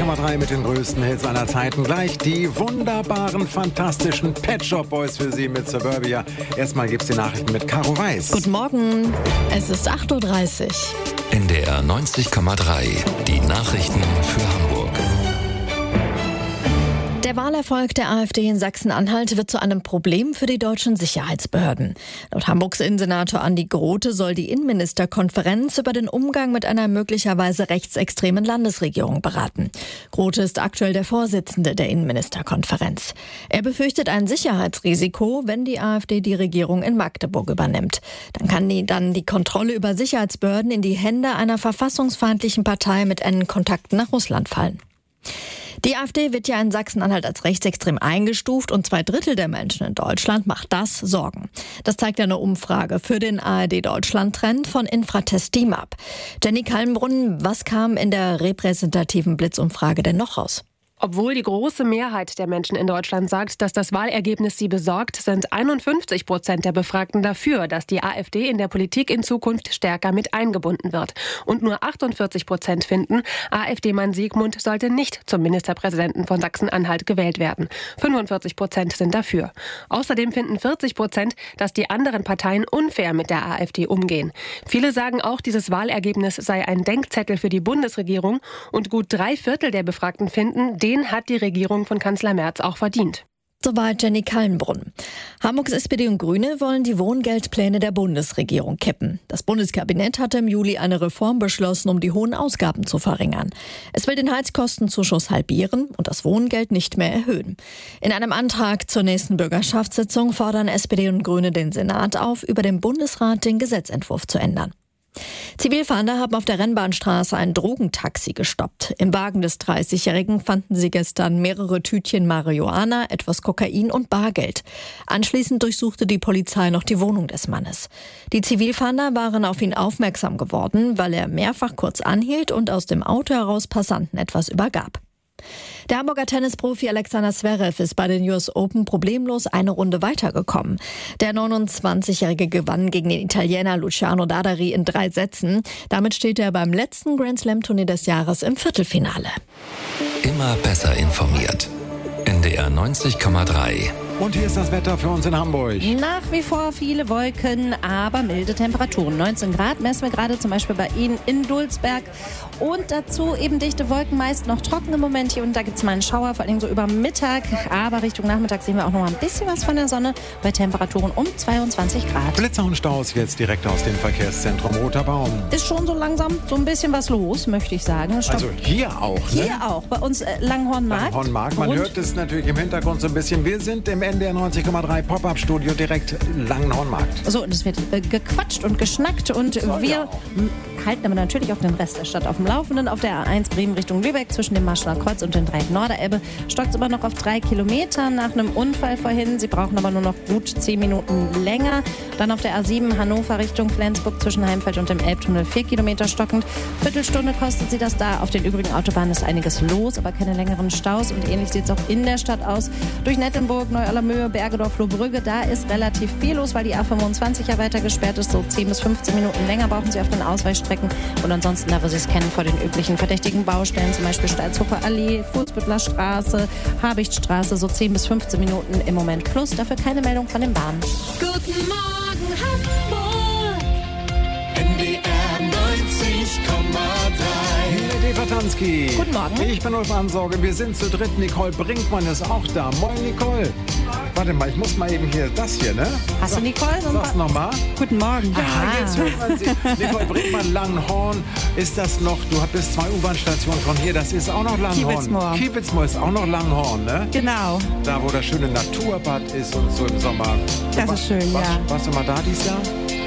90,3 mit den größten Hits aller Zeiten. Gleich die wunderbaren, fantastischen Pet Shop Boys für Sie mit Suburbia. Erstmal gibt's die Nachrichten mit Caro Weiß. Guten Morgen, es ist 8.30 Uhr. NDR 90,3, die Nachrichten für Hamburg. Der Wahlerfolg der AfD in Sachsen-Anhalt wird zu einem Problem für die deutschen Sicherheitsbehörden. Laut Hamburgs Innensenator Andi Grote soll die Innenministerkonferenz über den Umgang mit einer möglicherweise rechtsextremen Landesregierung beraten. Grote ist aktuell der Vorsitzende der Innenministerkonferenz. Er befürchtet ein Sicherheitsrisiko, wenn die AfD die Regierung in Magdeburg übernimmt. Dann kann die Kontrolle über Sicherheitsbehörden in die Hände einer verfassungsfeindlichen Partei mit engen Kontakten nach Russland fallen. Die AfD wird ja in Sachsen-Anhalt als rechtsextrem eingestuft und 2/3 der Menschen in Deutschland macht das Sorgen. Das zeigt eine Umfrage für den ARD-Deutschland-Trend von Infratest DIMAP. Jenny Kallenbrunn, was kam in der repräsentativen Blitzumfrage denn noch raus? Obwohl die große Mehrheit der Menschen in Deutschland sagt, dass das Wahlergebnis sie besorgt, sind 51% der Befragten dafür, dass die AfD in der Politik in Zukunft stärker mit eingebunden wird. Und nur 48% finden, AfD-Mann Siegmund sollte nicht zum Ministerpräsidenten von Sachsen-Anhalt gewählt werden. 45% sind dafür. Außerdem finden 40%, dass die anderen Parteien unfair mit der AfD umgehen. Viele sagen auch, dieses Wahlergebnis sei ein Denkzettel für die Bundesregierung. Und gut 3/4 der Befragten finden, den hat die Regierung von Kanzler Merz auch verdient. Soweit Jenny Kallenbrunn. Hamburgs SPD und Grüne wollen die Wohngeldpläne der Bundesregierung kippen. Das Bundeskabinett hatte im Juli eine Reform beschlossen, um die hohen Ausgaben zu verringern. Es will den Heizkostenzuschuss halbieren und das Wohngeld nicht mehr erhöhen. In einem Antrag zur nächsten Bürgerschaftssitzung fordern SPD und Grüne den Senat auf, über den Bundesrat den Gesetzentwurf zu ändern. Zivilfahnder haben auf der Rennbahnstraße ein Drogentaxi gestoppt. Im Wagen des 30-Jährigen fanden sie gestern mehrere Tütchen Marihuana, etwas Kokain und Bargeld. Anschließend durchsuchte die Polizei noch die Wohnung des Mannes. Die Zivilfahnder waren auf ihn aufmerksam geworden, weil er mehrfach kurz anhielt und aus dem Auto heraus Passanten etwas übergab. Der Hamburger Tennisprofi Alexander Zverev ist bei den US Open problemlos eine Runde weitergekommen. Der 29-Jährige gewann gegen den Italiener Luciano Dadari in 3 Sätzen. Damit steht er beim letzten Grand-Slam-Turnier des Jahres im Viertelfinale. Immer besser informiert. NDR 90,3. Und hier ist das Wetter für uns in Hamburg. Nach wie vor viele Wolken, aber milde Temperaturen. 19 Grad messen wir gerade zum Beispiel bei Ihnen in Dulsberg. Und dazu eben dichte Wolken, meist noch trocken im Moment. Hier und da gibt es mal einen Schauer, vor allem so über Mittag. Aber Richtung Nachmittag sehen wir auch noch mal ein bisschen was von der Sonne bei Temperaturen um 22 Grad. Blitzer und Staus jetzt direkt aus dem Verkehrszentrum Roter Baum. Ist schon so langsam so ein bisschen was los, möchte ich sagen. Also hier auch, ne? Hier auch, bei uns Langhornmarkt. Langhornmarkt, man hört es natürlich im Hintergrund so ein bisschen. Wir sind im NDR 90,3 Pop-Up-Studio direkt Langhornmarkt. So, und es wird gequatscht und geschnackt und wir halten aber natürlich auch den Rest der Stadt auf dem Laufenden. Auf der A1 Bremen Richtung Lübeck zwischen dem Marschaller Kreuz und den Dreieck Norderelbe stockt es immer noch auf 3 Kilometer nach einem Unfall vorhin. Sie brauchen aber nur noch gut 10 Minuten länger. Dann auf der A7 Hannover Richtung Flensburg zwischen Heimfeld und dem Elbtunnel 4 Kilometer stockend. Viertelstunde kostet sie das da. Auf den übrigen Autobahnen ist einiges los, aber keine längeren Staus. Und ähnlich sieht es auch in der Stadt aus. Durch Nettenburg, Neu-Allermöhe, Bergedorf, Lohbrügge, da ist relativ viel los, weil die A25 ja weiter gesperrt ist. So 10 bis 15 Minuten länger brauchen Sie auf den Ausweichstrecken. Und ansonsten, da wo Sie es kennen, vor den üblichen verdächtigen Baustellen, zum Beispiel Stalzhofer Allee, Fuhlsbüttler Straße, Habichtstraße, so 10 bis 15 Minuten im Moment plus. Dafür keine Meldung von den Bahnen. Guten Morgen Hamburg, NDR 90,3. Eva Tanski. Guten Morgen. Ich bin Ulf Ansorge. Wir sind zu dritt. Nicole Brinkmann ist auch da. Moin, Nicole. Warte mal, ich muss mal eben hier das hier, ne? Hast du Nicole? Sag's nochmal. Guten Morgen. Ja, jetzt hört man sie. Nicole Brinkmann, Langhorn. Ist das noch, du bist 2 U-Bahn-Stationen von hier, das ist auch noch Langhorn. Kiewitzmoor ist auch noch Langhorn, ne? Genau. Da, wo das schöne Naturbad ist und so im Sommer. Das ist schön, ja. Warst du mal da dieses Jahr?